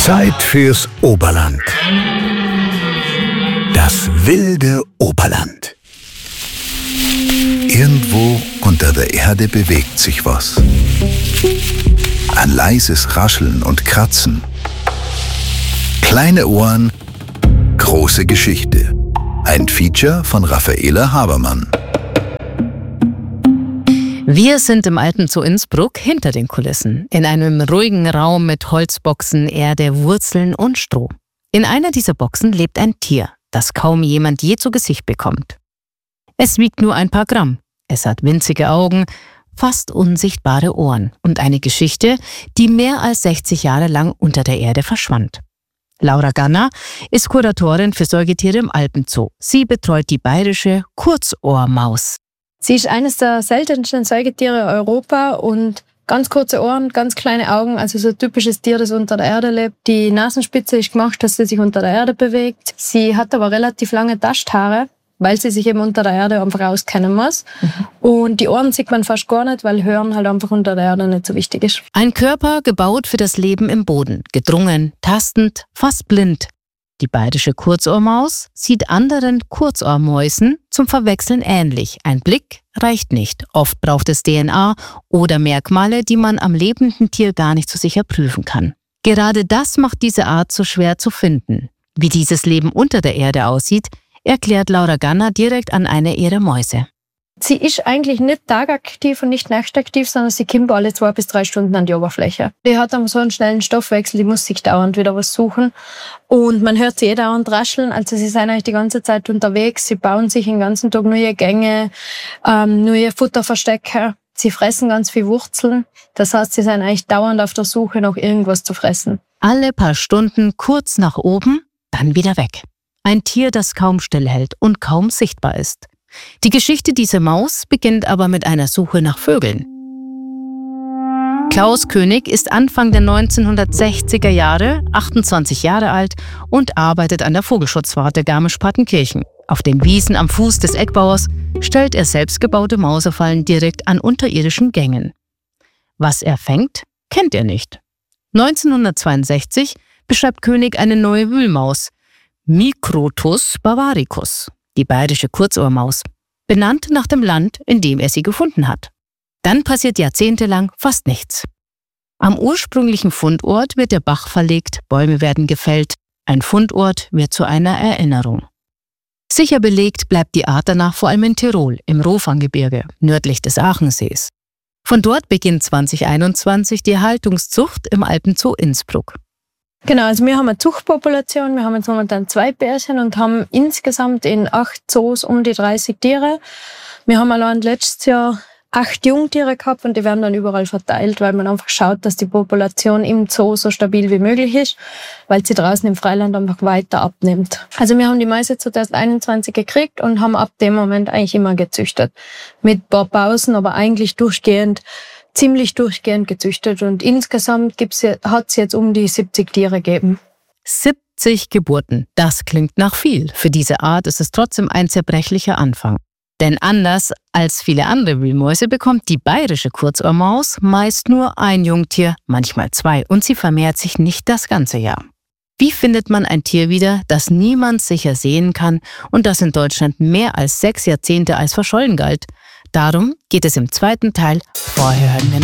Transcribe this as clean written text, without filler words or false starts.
Zeit fürs Oberland. Das wilde Oberland. Irgendwo unter der Erde bewegt sich was. Ein leises Rascheln und Kratzen. Kleine Ohren, große Geschichte. Ein Feature von Raffaela Habermann. Wir sind im Alpenzoo Innsbruck hinter den Kulissen, in einem ruhigen Raum mit Holzboxen, Erde, Wurzeln und Stroh. In einer dieser Boxen lebt ein Tier, das kaum jemand je zu Gesicht bekommt. Es wiegt nur ein paar Gramm, es hat winzige Augen, fast unsichtbare Ohren und eine Geschichte, die mehr als 60 Jahre lang unter der Erde verschwand. Laura Ganner ist Kuratorin für Säugetiere im Alpenzoo. Sie betreut die bayerische Kurzohrmaus. Sie ist eines der seltensten Säugetiere in Europa und ganz kurze Ohren, ganz kleine Augen, also so ein typisches Tier, das unter der Erde lebt. Die Nasenspitze ist gemacht, dass sie sich unter der Erde bewegt. Sie hat aber relativ lange Tasthaare, weil sie sich eben unter der Erde einfach auskennen muss. Und die Ohren sieht man fast gar nicht, weil Hören halt einfach unter der Erde nicht so wichtig ist. Ein Körper gebaut für das Leben im Boden, gedrungen, tastend, fast blind. Die bayerische Kurzohrmaus sieht anderen Kurzohrmäusen zum Verwechseln ähnlich. Ein Blick reicht nicht. Oft braucht es DNA oder Merkmale, die man am lebenden Tier gar nicht so sicher prüfen kann. Gerade das macht diese Art so schwer zu finden. Wie dieses Leben unter der Erde aussieht, erklärt Laura Ganner direkt an eine ihrer Mäuse. Sie ist eigentlich nicht tagaktiv und nicht nachtaktiv, sondern sie kommt alle 2 bis 3 Stunden an die Oberfläche. Die hat dann so einen schnellen Stoffwechsel, die muss sich dauernd wieder was suchen. Und man hört sie dauernd rascheln, also sie sind eigentlich die ganze Zeit unterwegs. Sie bauen sich den ganzen Tag neue Gänge, neue Futterverstecke. Sie fressen ganz viel Wurzeln. Das heißt, sie sind eigentlich dauernd auf der Suche nach irgendwas zu fressen. Alle paar Stunden kurz nach oben, dann wieder weg. Ein Tier, das kaum stillhält und kaum sichtbar ist. Die Geschichte dieser Maus beginnt aber mit einer Suche nach Vögeln. Klaus König ist Anfang der 1960er Jahre 28 Jahre alt und arbeitet an der Vogelschutzwarte Garmisch-Partenkirchen. Auf den Wiesen am Fuß des Eckbauers stellt er selbstgebaute Mausefallen direkt an unterirdischen Gängen. Was er fängt, kennt er nicht. 1962 beschreibt König eine neue Wühlmaus, Microtus bavaricus, die bayerische Kurzohrmaus, benannt nach dem Land, in dem er sie gefunden hat. Dann passiert jahrzehntelang fast nichts. Am ursprünglichen Fundort wird der Bach verlegt, Bäume werden gefällt, ein Fundort wird zu einer Erinnerung. Sicher belegt bleibt die Art danach vor allem in Tirol, im Rofanggebirge, nördlich des Aachensees. Von dort beginnt 2021 die Erhaltungszucht im Alpenzoo Innsbruck. Genau, also wir haben eine Zuchtpopulation, wir haben jetzt momentan 2 Pärchen und haben insgesamt in 8 Zoos um die 30 Tiere. Wir haben allein letztes Jahr 8 Jungtiere gehabt und die werden dann überall verteilt, weil man einfach schaut, dass die Population im Zoo so stabil wie möglich ist, weil sie draußen im Freiland einfach weiter abnimmt. Also wir haben die Mäuse 2021 gekriegt und haben ab dem Moment eigentlich immer gezüchtet. Mit ein paar Pausen, aber eigentlich ziemlich durchgehend gezüchtet und insgesamt hat es jetzt um die 70 Tiere gegeben. 70 Geburten, das klingt nach viel. Für diese Art ist es trotzdem ein zerbrechlicher Anfang. Denn anders als viele andere Wühlmäuse bekommt die bayerische Kurzohrmaus meist nur ein Jungtier, manchmal 2, und sie vermehrt sich nicht das ganze Jahr. Wie findet man ein Tier wieder, das niemand sicher sehen kann und das in Deutschland mehr als 6 Jahrzehnte als verschollen galt? Darum geht es im zweiten Teil. Vorher hören wir